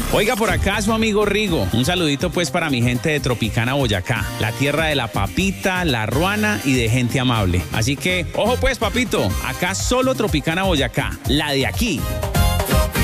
Oiga, por acá su amigo Rigo. Un saludito pues para mi gente de Tropicana, Boyacá, la tierra de la papita, la ruana y de gente amable. Así que, ojo pues, papito, acá solo Tropicana, Boyacá, la de aquí.